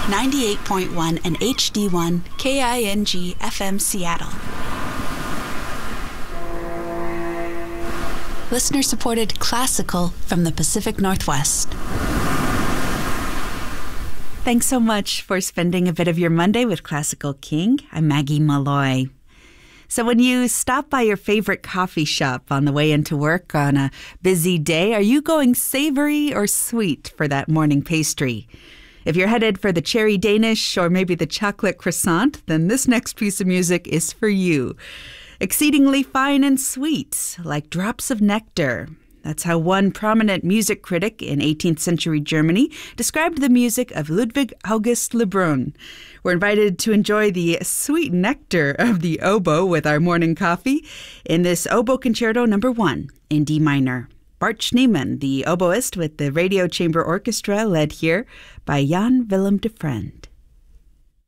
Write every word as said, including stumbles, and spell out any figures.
ninety-eight point one and H D one K I N G F M Seattle. Listener-supported classical from the Pacific Northwest. Thanks so much for spending a bit of your Monday with Classical King. I'm Maggie Malloy. So when you stop by your favorite coffee shop on the way into work on a busy day, are you going savory or sweet for that morning pastry? If you're headed for the cherry Danish or maybe the chocolate croissant, then this next piece of music is for you. Exceedingly fine and sweet, like drops of nectar. That's how one prominent music critic in eighteenth century Germany described the music of Ludwig August Lebrun. We're invited to enjoy the sweet nectar of the oboe with our morning coffee in this Oboe Concerto number one in D minor. Bart Schneemann, the oboist with the Radio Chamber Orchestra, led here by Jan Willem de Friend.